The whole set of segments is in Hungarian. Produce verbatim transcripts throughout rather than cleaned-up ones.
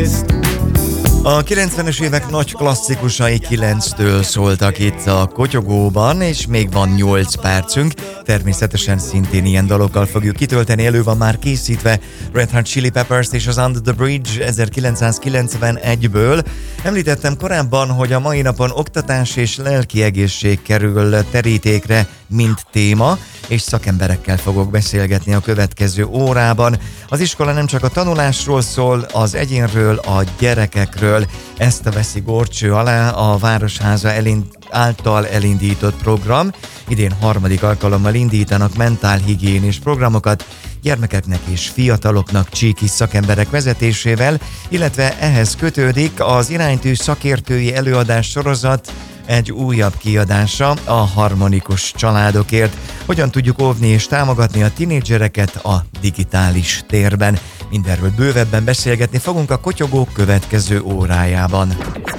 A kilencvenes évek nagy klasszikusai kilenctől szóltak itt a Kotyogóban, és még van nyolc percünk. Természetesen szintén ilyen dalokkal fogjuk kitölteni, elő van már készítve Red Hot Chili Peppers és az Under the Bridge ezerkilencszázkilencvenegyből. Említettem korábban, hogy a mai napon oktatás és lelki egészség kerül terítékre, mint téma, és szakemberekkel fogok beszélgetni a következő órában. Az iskola nem csak a tanulásról szól, az egyénről, a gyerekekről. Ezt veszi górcső alá a Városháza elind- által elindított program. Idén harmadik alkalommal indítanak mentálhigiénés programokat gyermekeknek és fiataloknak csíki szakemberek vezetésével, illetve ehhez kötődik az iránytű szakértői előadás sorozat egy újabb kiadása a harmonikus családokért. Hogyan tudjuk óvni és támogatni a tinédzsereket a digitális térben? Mindenről bővebben beszélgetni fogunk a Kotyogó következő órájában.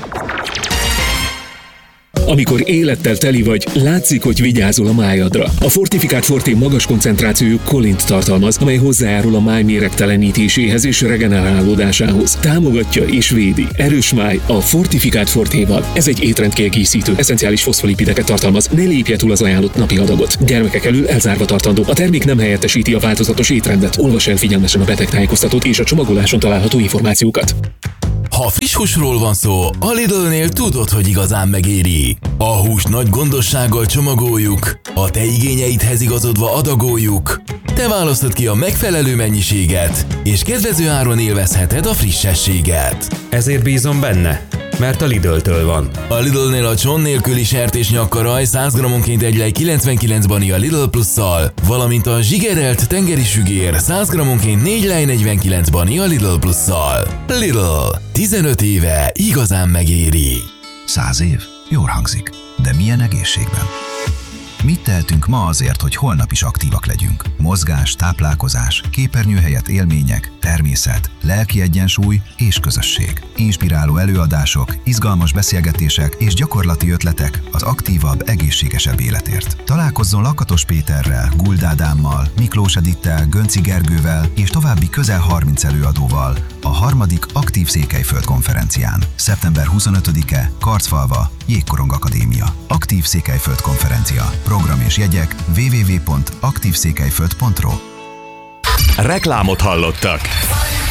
Amikor élettel teli vagy, látszik, hogy vigyázol a májadra. A Fortifikált Forté magas koncentrációjú kolint tartalmaz, amely hozzájárul a máj méregtelenítéséhez és regenerálódásához. Támogatja és védi. Erős máj a Fortifikált Fortéval. Ez egy étrendkiegészítő, eszenciális foszfolipideket tartalmaz. Ne lépje túl az ajánlott napi adagot. Gyermekek elől elzárva tartandó. A termék nem helyettesíti a változatos étrendet. Olvas el figyelmesen a betegtájékoztatót és a csomagoláson található információkat. Ha friss húsról van szó, a Lidlnél tudod, hogy igazán megéri. A húst nagy gondossággal csomagoljuk, a te igényeidhez igazodva adagoljuk. Te választod ki a megfelelő mennyiséget, és kedvező áron élvezheted a frissességet. Ezért bízom benne, mert a Lidl-től van. A Lidlnél a cson nélküli sertésnyakkaraj száz grammonként egy lej kilencvenkilenc bani a Lidl Plusszal, valamint a zsigerelt tengeri sügér száz grammonként négy lej negyvenkilenc bani a Lidl Plusszal. Lidl. tizenöt éve igazán megéri. Száz év? Jól hangzik. De milyen egészségben? Mit tehetünk ma azért, hogy holnap is aktívak legyünk? Mozgás, táplálkozás, képernyő helyett élmények, természet, lelki egyensúly és közösség. Inspiráló előadások, izgalmas beszélgetések és gyakorlati ötletek az aktívabb, egészségesebb életért. Találkozzon Lakatos Péterrel, Guld Ádámmal, Miklós Edittel, Gönci Gergővel és további közel harminc előadóval a harmadik Aktív Székelyföld konferencián. szeptember huszonötödike, Karcfalva, Jégkorong Akadémia. Aktív Székelyföld konferencia. Program és jegyek double-u double-u double-u pont aktív székelyföld pont ro. Reklámot hallottak.